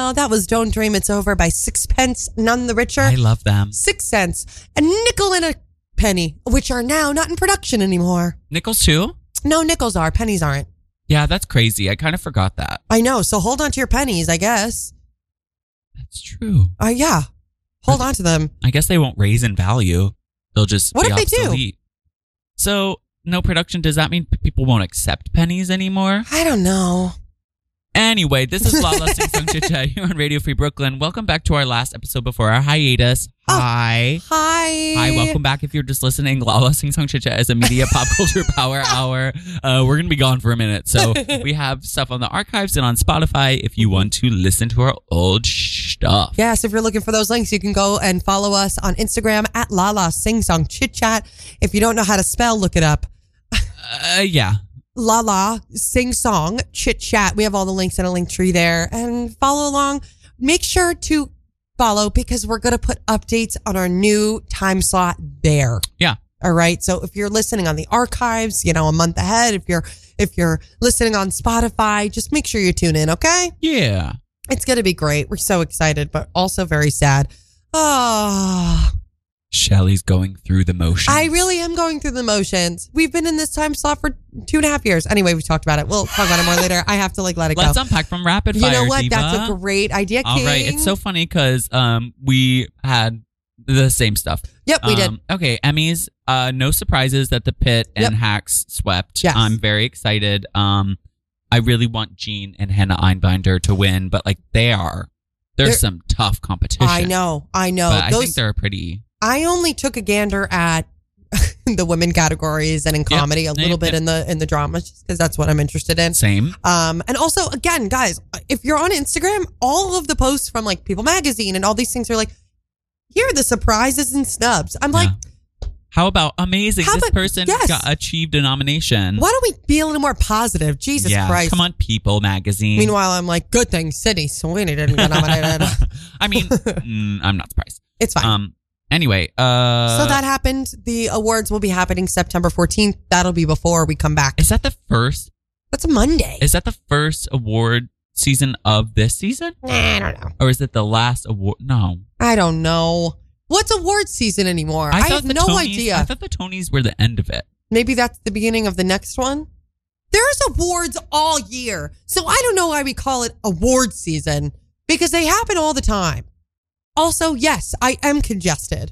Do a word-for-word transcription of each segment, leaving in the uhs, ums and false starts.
well, that was Don't Dream It's Over by Sixpence None the Richer. I love them. Six cents. A nickel and a penny, which are now not in production anymore. Nickels too? No, nickels are. Pennies aren't. Yeah, that's crazy. I kind of forgot that. I know. So hold on to your pennies, I guess. That's true. Uh, yeah. Hold on to them. I guess they won't raise in value. They'll just What be if they do? obsolete. So, no production. Does that mean people won't accept pennies anymore? I don't know. Anyway, this is Lala Sing Song Chit Chat here on Radio Free Brooklyn. Welcome back to our last episode before our hiatus. Oh, Hi. Hi. Hi, welcome back. If you're just listening, Lala Sing Song Chit Chat is a media pop culture power hour. Uh, we're going to be gone for a minute. So we have stuff on the archives and on Spotify if you want to listen to our old stuff. Yes, if you're looking for those links, you can go and follow us on Instagram at Lala Sing Song Chit Chat. If you don't know how to spell, look it up. Uh, yeah. Lala Sing Song Chit Chat. We have all the links in a link tree there, and follow along. Make sure to follow because we're going to put updates on our new time slot there. Yeah. All right. So if you're listening on the archives, you know, a month ahead, if you're, if you're listening on Spotify, just make sure you tune in. Okay. Yeah. It's going to be great. We're so excited, but also very sad. Oh, Shelly's going through the motions. I really am going through the motions. We've been in this time slot for two and a half years. Anyway, we've talked about it. We'll talk about it more later. I have to like let it Let's go. Let's unpack from rapid fire. You know what? Diva. That's a great idea, King. All right. It's so funny because um we had the same stuff. Yep, we um, did. Okay, Emmys. Uh, no surprises that the Pit and Yep. Hacks swept. Yes. I'm very excited. Um, I really want Jean and Hannah Einbinder to win, but like they are, there's They're- some tough competition. I know. I know. But I Those, think they're pretty. I only took a gander at the women categories and in comedy, a little Yep, bit yep. in the in the drama, just because that's what I'm interested in. Same. Um, and also, again, guys, if you're on Instagram, all of the posts from like People Magazine and all these things are like, here are the surprises and snubs. I'm like, Yeah. How about amazing? How this about- person yes. got achieved a nomination. why don't we be a little more positive? Jesus yeah, Christ. come on, People Magazine. Meanwhile, I'm like, good thing Sydney Sweeney didn't get nominated. I mean, mm, I'm not surprised. It's fine. Um. Anyway, uh, so that happened. The awards will be happening September fourteenth. That'll be before we come back. is that the first? That's a Monday. Is that the first award season of this season, Nah, I don't know. or is it the last award? No, I don't know. What's award season anymore? I, thought have the no Tonys- idea. I thought the Tonys were the end of it. Maybe that's the beginning of the next one. There's awards all year. So I don't know why we call it award season because they happen all the time. Also, yes, I am congested.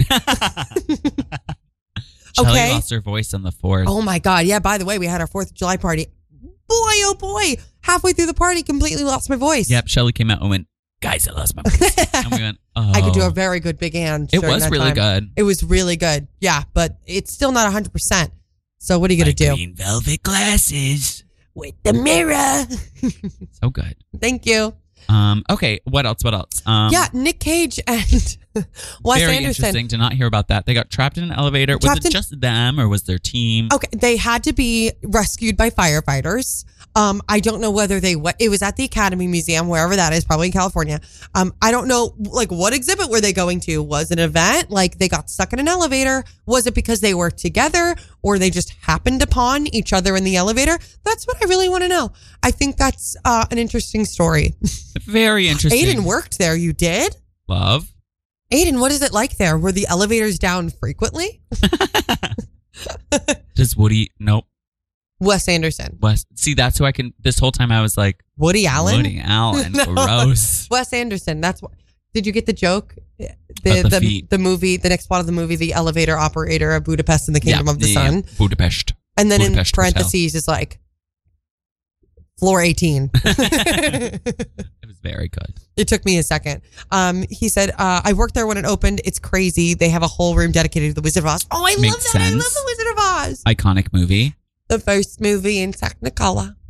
Shelly Okay. lost her voice on the fourth. Oh my God. Yeah, by the way, we had our fourth of July party. Boy, oh boy. Halfway through the party, completely lost my voice. Yep, Shelly came out and went, guys, I lost my voice. And we went, oh. I could do a very good big and. It during was that really time. good. It was really good. Yeah, but it's still not one hundred percent. So what are you going to My do? green velvet glasses. With the mirror. So good. Thank you. Um. Okay, what else? What else? Um, Yeah, Nick Cage and Wes very Anderson. interesting to not hear about that. They got trapped in an elevator. Was Trapped it in- just them or was their team? Okay, they had to be rescued by firefighters. Um, I don't know whether they what it was at the Academy Museum, wherever that is, probably in California. Um, I don't know, like, what exhibit were they going to? Was it an event? Like, they got stuck in an elevator? Was it because they were together, or they just happened upon each other in the elevator? That's what I really want to know. I think that's uh, an interesting story. Very interesting. Aiden worked there. You did? Love. Aiden, what is it like there? Were the elevators down frequently? Does Woody? Nope. Wes Anderson. Wes. See, that's who I can. This whole time I was like, Woody Allen? Woody Allen. No. Gross. Wes Anderson. That's what. Did you get the joke? The About the the, feet. the movie, the next plot of the movie, the elevator operator of Budapest in the Kingdom Yeah, of the yeah, Sun. Budapest. And then Budapest in parentheses is like floor eighteen. It was very good. It took me a second. Um, he said, uh, I worked there when it opened. It's crazy. They have a whole room dedicated to the Wizard of Oz. Oh, I Makes love that. I love sense. the Wizard of Oz. Iconic movie. The first movie in Technicolor.